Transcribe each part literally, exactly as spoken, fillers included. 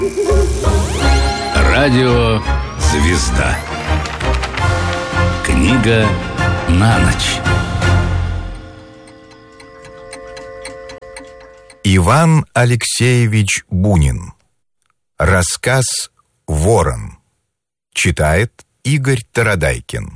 Радио «Звезда». Книга на ночь. Иван Алексеевич Бунин. Рассказ «Ворон». Читает Игорь Тарадайкин.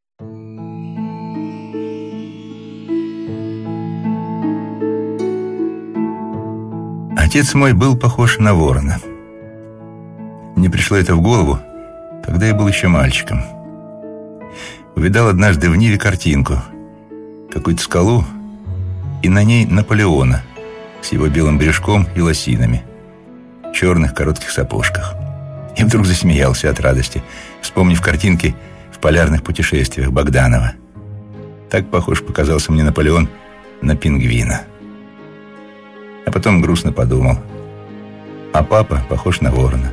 Отец мой был похож на ворона. Мне пришло это в голову, когда я был еще мальчиком. Увидал однажды в Ниве картинку, какую-то скалу, и на ней Наполеона с его белым брюшком и лосинами, в черных коротких сапожках. И вдруг засмеялся от радости, вспомнив картинки в полярных путешествиях Богданова. Так похож показался мне Наполеон на пингвина. А потом грустно подумал, а папа похож на ворона.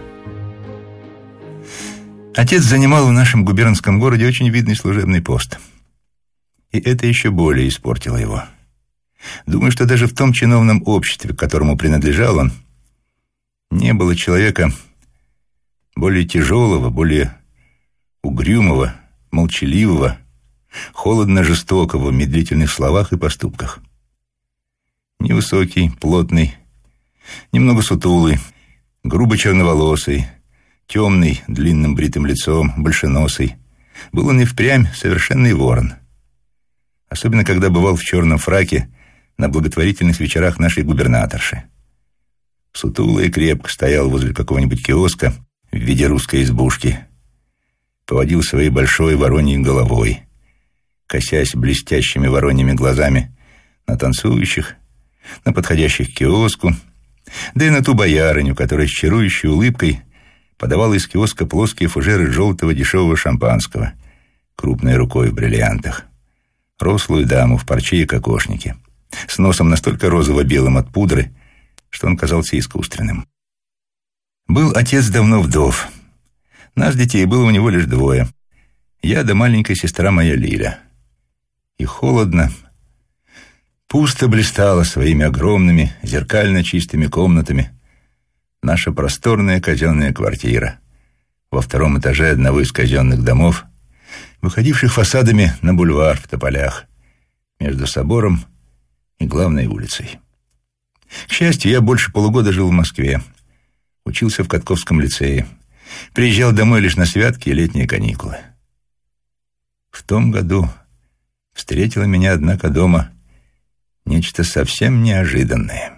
Отец занимал в нашем губернском городе очень видный служебный пост. И это еще более испортило его. Думаю, что даже в том чиновном обществе, к которому принадлежал он, не было человека более тяжелого, более угрюмого, молчаливого, холодно-жестокого в медлительных словах и поступках. Невысокий, плотный, немного сутулый, грубо черноволосый, темный, длинным бритым лицом, большеносый. Был он и впрямь совершенный ворон. Особенно, когда бывал в черном фраке на благотворительных вечерах нашей губернаторши. Сутулый и крепко стоял возле какого-нибудь киоска в виде русской избушки. Поводил своей большой вороньей головой, косясь блестящими вороньими глазами на танцующих, на подходящих к киоску, да и на ту боярыню, которая с чарующей улыбкой подавала из киоска плоские фужеры желтого дешевого шампанского, крупной рукой в бриллиантах, рослую даму в парче и кокошнике, с носом настолько розово-белым от пудры, что он казался искусственным. Был отец давно вдов. Нас, детей, было у него лишь двое. Я да маленькая сестра моя Лиля. И холодно, пусто блистала своими огромными, зеркально чистыми комнатами наша просторная казенная квартира во втором этаже одного из казенных домов, выходивших фасадами на бульвар в тополях между собором и главной улицей. К счастью, я больше полугода жил в Москве, учился в Катковском лицее, приезжал домой лишь на святки и летние каникулы. В том году встретило меня, однако, дома нечто совсем неожиданное.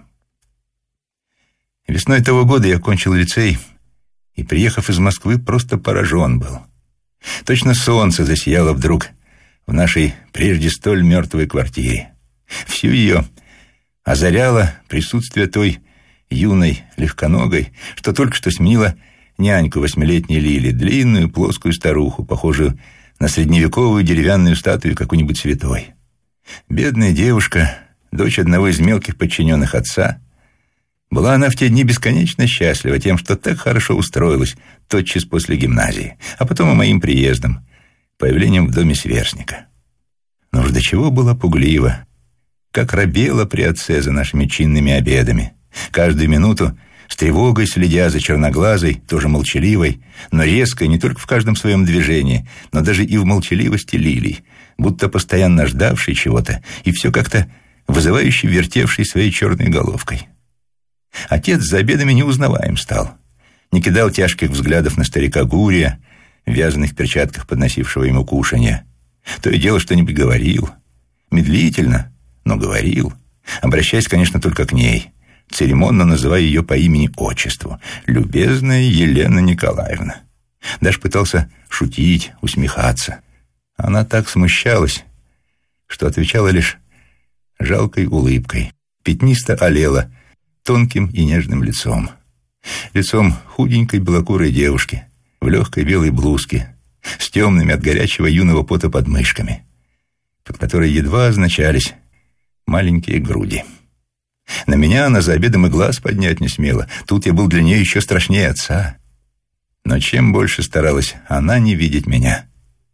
Весной того года я кончил лицей и, приехав из Москвы, просто поражен был. Точно солнце засияло вдруг в нашей прежде столь мертвой квартире. Всю ее озаряло присутствие той юной, легконогой, что только что сменила няньку восьмилетней Лили, длинную плоскую старуху, похожую на средневековую деревянную статую какой-нибудь святой. Бедная девушка, дочь одного из мелких подчиненных отца, была она в те дни бесконечно счастлива тем, что так хорошо устроилась тотчас после гимназии, а потом и моим приездом, появлением в доме сверстника. Но уж до чего была пуглива, как робела при отце за нашими чинными обедами, каждую минуту с тревогой следя за черноглазой, тоже молчаливой, но резкой не только в каждом своем движении, но даже и в молчаливости Лилии, будто постоянно ждавшей чего-то и все как-то вызывающе вертевшей своей черной головкой. Отец за обедами неузнаваем стал, не кидал тяжких взглядов на старика Гурия, в вязаных перчатках подносившего ему кушанье. То и дело что-нибудь говорил, медлительно, но говорил, обращаясь, конечно, только к ней, церемонно называя ее по имени-отчеству, любезная Елена Николаевна. Даже пытался шутить, усмехаться. Она так смущалась, что отвечала лишь жалкой улыбкой, пятнисто олела тонким и нежным лицом. Лицом худенькой белокурой девушки в легкой белой блузке с темными от горячего юного пота подмышками, под которой едва означались маленькие груди. На меня она за обедом и глаз поднять не смела. Тут я был для нее еще страшнее отца. Но чем больше старалась она не видеть меня,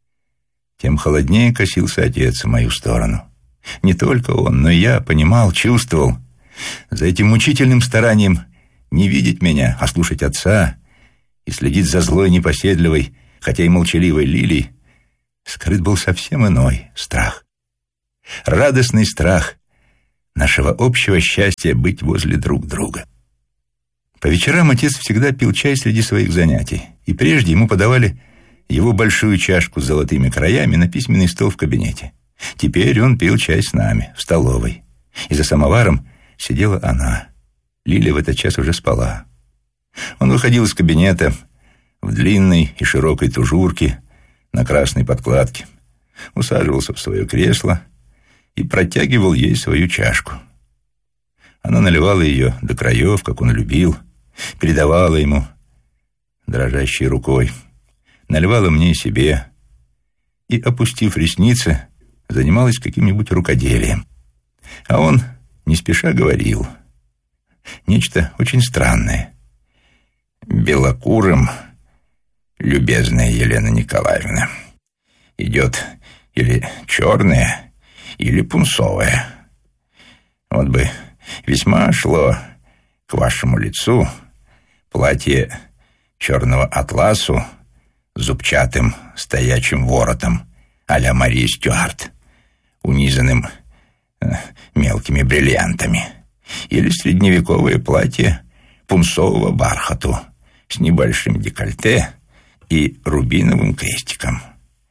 тем холоднее косился отец в мою сторону. Не только он, но и я понимал, чувствовал. За этим мучительным старанием не видеть меня, а слушать отца и следить за злой, непоседливой, хотя и молчаливой Лилей, скрыт был совсем иной страх. Радостный страх нашего общего счастья быть возле друг друга. По вечерам отец всегда пил чай среди своих занятий, и прежде ему подавали его большую чашку с золотыми краями на письменный стол в кабинете. Теперь он пил чай с нами, в столовой, и за самоваром сидела она. Лиля в этот час уже спала. Он выходил из кабинета в длинной и широкой тужурке на красной подкладке, усаживался в свое кресло и протягивал ей свою чашку. Она наливала ее до краев, как он любил, передавала ему дрожащей рукой, наливала мне и себе, и, опустив ресницы, занималась каким-нибудь рукоделием. А он не спеша говорил нечто очень странное. «Белокурым, любезная Елена Николаевна, идет или черное, или пунцовое. Вот бы весьма шло к вашему лицу платье черного атласу с зубчатым стоячим воротом а-ля Мария Стюарт, унизанным э, мелкими бриллиантами, или средневековое платье пунцового бархату с небольшим декольте и рубиновым крестиком.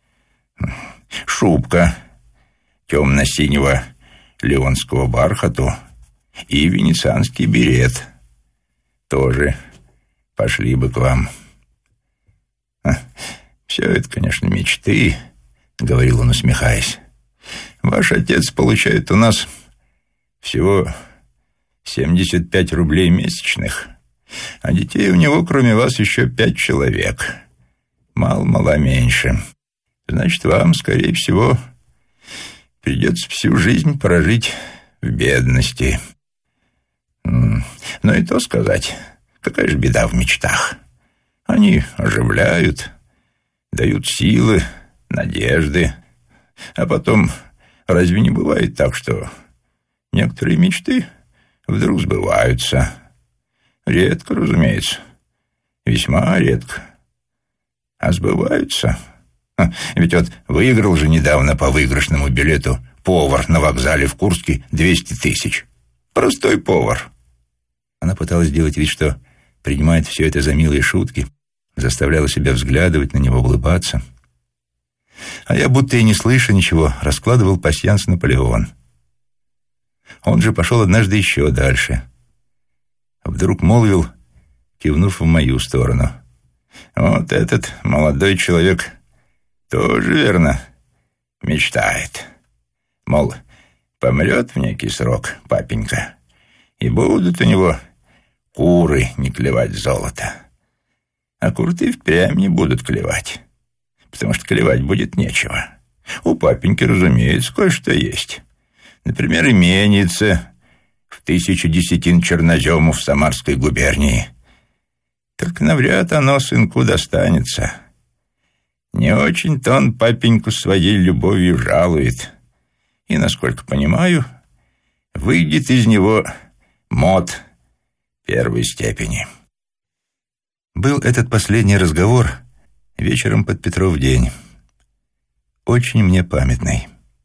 Шубка темно-синего леонского бархату и венецианский берет тоже пошли бы к вам. Все это, конечно, мечты, — говорил он, усмехаясь. Ваш отец получает у нас всего семьдесят пять рублей месячных, а детей у него, кроме вас, еще пять человек. Мало-мало меньше. Значит, вам, скорее всего, придется всю жизнь прожить в бедности. Но и то сказать, какая же беда в мечтах. Они оживляют, дают силы, надежды. А потом, разве не бывает так, что некоторые мечты вдруг сбываются? Редко, разумеется, весьма редко. А сбываются. Ведь вот выиграл же недавно по выигрышному билету повар на вокзале в Курске двести тысяч. Простой повар. Она пыталась сделать вид, что принимает все это за милые шутки, заставляла себя взглядывать на него, улыбаться. А я, будто и не слыша ничего, раскладывал пасьянс «Наполеон». Он же пошел однажды еще дальше. Вдруг молвил, кивнув в мою сторону: «Вот этот молодой человек тоже, верно, мечтает. Мол, помрет в некий срок папенька, и будут у него куры не клевать золото. А курты впрямь не будут клевать, потому что клевать будет нечего. У папеньки, разумеется, кое-что есть. Например, именица в тысячу десятин черноземов в Самарской губернии. Только навряд оно сынку достанется. Не очень-то он папеньку своей любовью жалует. И, насколько понимаю, выйдет из него мод первой степени». Был этот последний разговор вечером под Петров день. Очень мне памятный.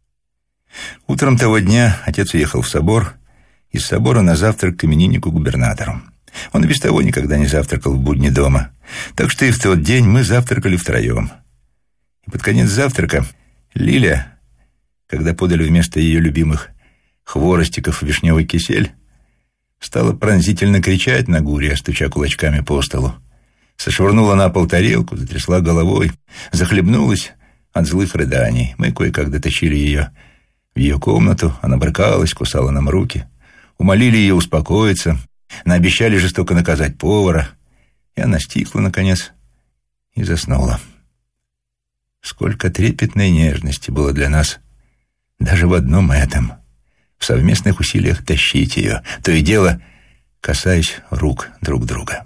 Утром того дня отец уехал в собор, из собора на завтрак к имениннику-губернатору. Он и без того никогда не завтракал в будни дома, так что и в тот день мы завтракали втроем. И под конец завтрака Лиля, когда подали вместо ее любимых хворостиков вишневый кисель, стала пронзительно кричать на Гурия, стуча кулачками по столу. Сошвырнула на пол тарелку, затрясла головой, захлебнулась от злых рыданий. Мы кое-как дотащили ее в ее комнату, она брыкалась, кусала нам руки, умолили ее успокоиться, наобещали жестоко наказать повара, и она стихла, наконец, и заснула. Сколько трепетной нежности было для нас даже в одном этом, в совместных усилиях тащить ее, то и дело касаясь рук друг друга.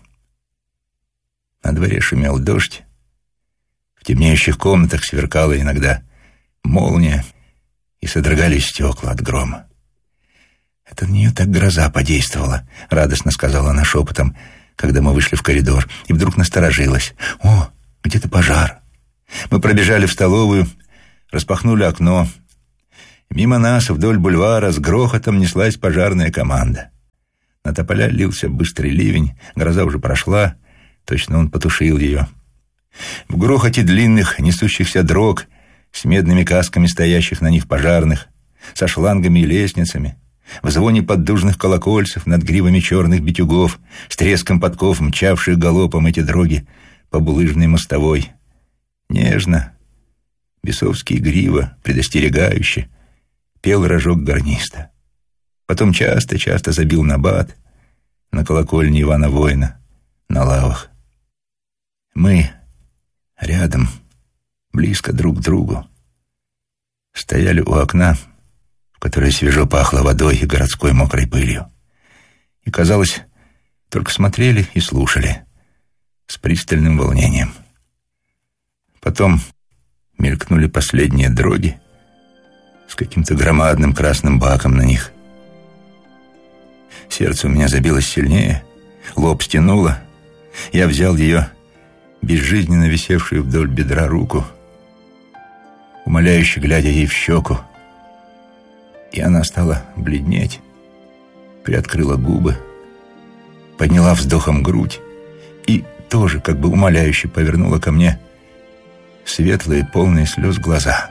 На дворе шумел дождь, в темнеющих комнатах сверкала иногда молния, и содрогались стекла от грома. «Это на нее так гроза подействовала», — радостно сказала она шепотом, когда мы вышли в коридор, и вдруг насторожилась. «О, где-то пожар». Мы пробежали в столовую, распахнули окно. Мимо нас вдоль бульвара с грохотом неслась пожарная команда. На тополя лился быстрый ливень, гроза уже прошла, точно он потушил ее. В грохоте длинных несущихся дрог с медными касками стоящих на них пожарных, со шлангами и лестницами, в звоне поддужных колокольцев над гривами черных битюгов, с треском подков, мчавших галопом эти дроги по булыжной мостовой. Нежно, бесовский грива, предостерегающе, пел рожок гарниста. Потом часто-часто забил набат на колокольне Ивана Воина, на лавах. Мы рядом, близко друг к другу, стояли у окна, в которое свежо пахло водой и городской мокрой пылью. И, казалось, только смотрели и слушали с пристальным волнением. Потом мелькнули последние дроги с каким-то громадным красным баком на них. Сердце у меня забилось сильнее, лоб стянуло. Я взял ее, безжизненно висевшую вдоль бедра, руку, умоляюще глядя ей в щеку. И она стала бледнеть, приоткрыла губы, подняла вздохом грудь и тоже как бы умоляюще повернула ко мне светлые, полные слез глаза.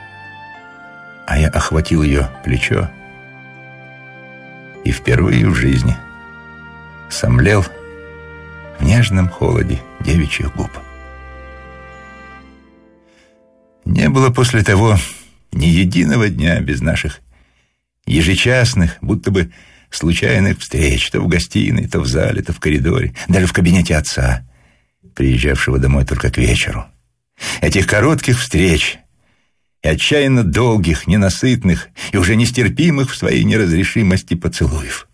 А я охватил ее плечо и впервые в жизни сомлел в нежном холоде девичьих губ. Не было после того ни единого дня без наших ежечасных, будто бы случайных встреч, то в гостиной, то в зале, то в коридоре, даже в кабинете отца, приезжавшего домой только к вечеру. Этих коротких встреч и отчаянно долгих, ненасытных и уже нестерпимых в своей неразрешимости поцелуев.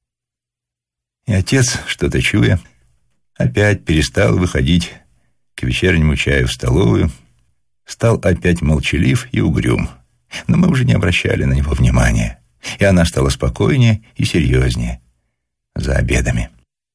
И отец, что-то чуя, опять перестал выходить к вечернему чаю в столовую, стал опять молчалив и угрюм, но мы уже не обращали на него внимания, и она стала спокойнее и серьезнее за обедами.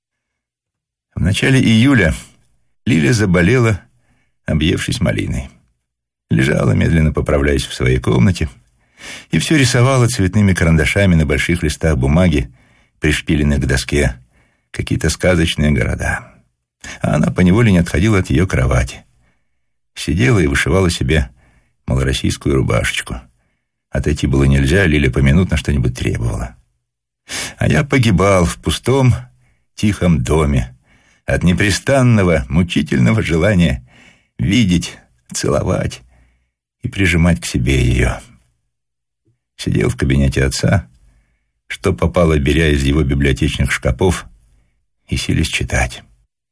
В начале июля Лиля заболела, объевшись малиной. Лежала, медленно поправляясь в своей комнате, и все рисовала цветными карандашами на больших листах бумаги, пришпиленных к доске, какие-то сказочные города. А она поневоле не отходила от ее кровати. Сидела и вышивала себе малороссийскую рубашечку. Отойти было нельзя, Лиля поминутно что-нибудь требовала. А я погибал в пустом, тихом доме от непрестанного, мучительного желания видеть, целовать и прижимать к себе ее. Сидел в кабинете отца, что попало, беря из его библиотечных шкафов, и силясь читать.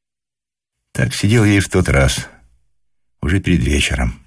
Так сидел я и в тот раз, уже перед вечером.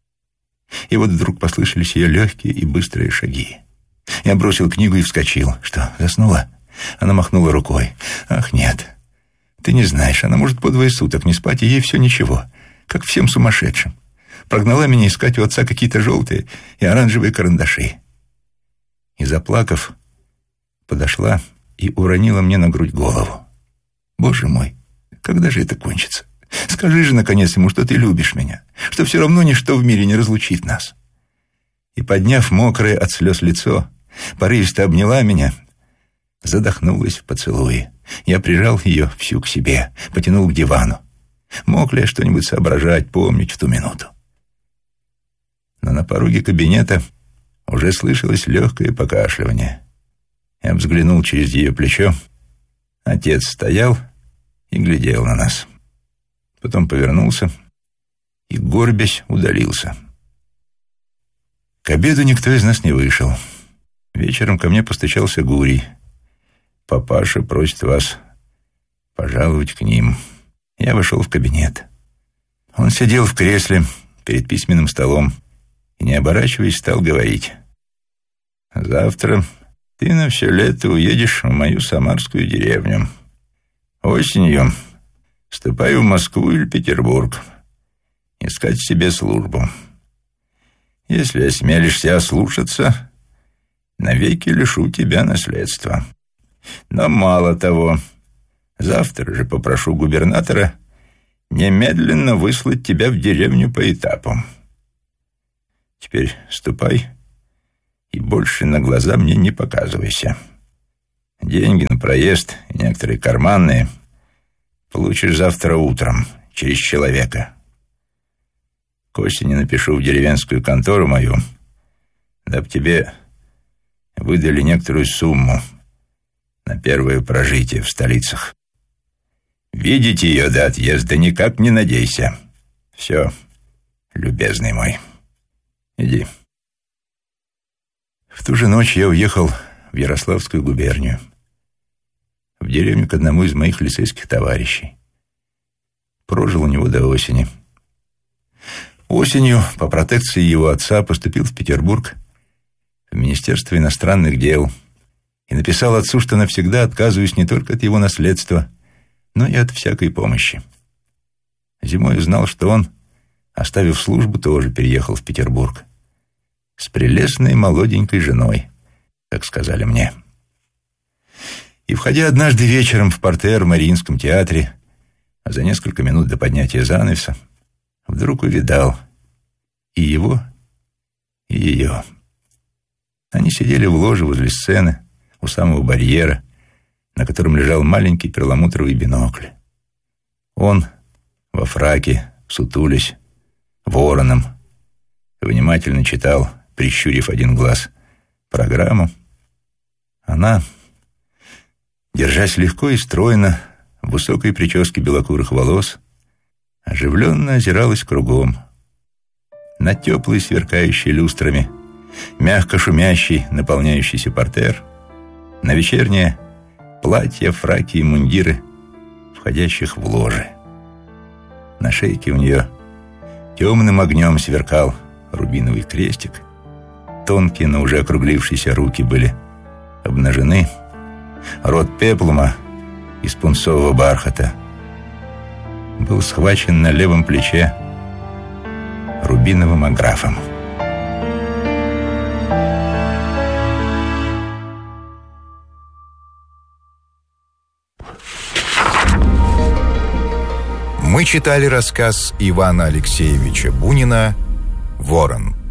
И вот вдруг послышались ее легкие и быстрые шаги. Я бросил книгу и вскочил. «Что, заснула?» Она махнула рукой. «Ах, нет. Ты не знаешь, она может по двое суток не спать, и ей все ничего, как всем сумасшедшим. Прогнала меня искать у отца какие-то желтые и оранжевые карандаши». И, заплакав, подошла и уронила мне на грудь голову. «Боже мой, когда же это кончится? Скажи же, наконец, ему, что ты любишь меня, что все равно ничто в мире не разлучит нас». И, подняв мокрое от слез лицо, порывисто обняла меня, задохнулась в поцелуе. Я прижал ее всю к себе, потянул к дивану. Мог ли я что-нибудь соображать, помнить в ту минуту? Но на пороге кабинета уже слышалось легкое покашливание. Я взглянул через ее плечо. Отец стоял и глядел на нас. Потом повернулся и, горбясь, удалился. К обеду никто из нас не вышел. Вечером ко мне постучался Гурий. «Папаша просит вас пожаловать к ним». Я вошел в кабинет. Он сидел в кресле перед письменным столом и, не оборачиваясь, стал говорить: «Завтра ты на все лето уедешь в мою самарскую деревню. Осенью ступай в Москву или Петербург искать себе службу. Если осмелишься ослушаться, навеки лишу тебя наследства. Но мало того, завтра же попрошу губернатора немедленно выслать тебя в деревню по этапам. Теперь ступай и больше на глаза мне не показывайся. Деньги на проезд и некоторые карманные получишь завтра утром через человека. К осени напишу в деревенскую контору мою, даб тебе выдали некоторую сумму на первое прожитие в столицах. Видеть ее до отъезда никак не надейся. Все, любезный мой, иди. В ту же ночь я уехал в Ярославскую губернию, в деревню к одному из моих лицейских товарищей. Прожил у него до осени. Осенью, по протекции его отца, поступил в Петербург, в Министерство иностранных дел, и написал отцу, что навсегда отказываюсь не только от его наследства, но и от всякой помощи. Зимой узнал, что он, оставив службу, тоже переехал в Петербург. С прелестной молоденькой женой, как сказали мне. И, входя однажды вечером в партер в Мариинском театре, а за несколько минут до поднятия занавеса, вдруг увидал и его, и ее. Они сидели в ложе возле сцены, у самого барьера, на котором лежал маленький перламутровый бинокль. Он во фраке, сутулясь, вороном, внимательно читал, прищурив один глаз, программу. Она, держась легко и стройно, в высокой прическе белокурых волос, оживленно озиралась кругом. На теплый, сверкающий люстрами, мягко шумящий, наполняющийся партер, на вечернее платья, фраки и мундиры входящих в ложе. На шейке у нее темным огнем сверкал рубиновый крестик, тонкие, но уже округлившиеся руки были обнажены, рот пеплума из пунцового бархата был схвачен на левом плече рубиновым аграфом. Мы читали рассказ Ивана Алексеевича Бунина «Ворон».